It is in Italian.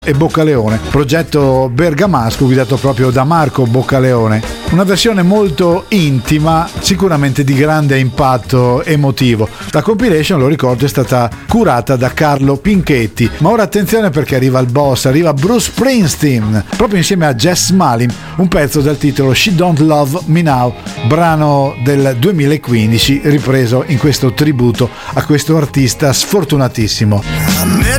e Boccaleone, progetto bergamasco guidato proprio da Marco Boccaleone. Una versione molto intima, sicuramente di grande impatto emotivo. La compilation, lo ricordo, è stata curata da Carlo Pinchetti. Ma ora attenzione, perché arriva il boss, arriva Bruce Springsteen, proprio insieme a Jess Malin, un pezzo dal titolo She Don't Love Me Now, brano del 2015 ripreso in questo tributo a questo artista sfortunatissimo.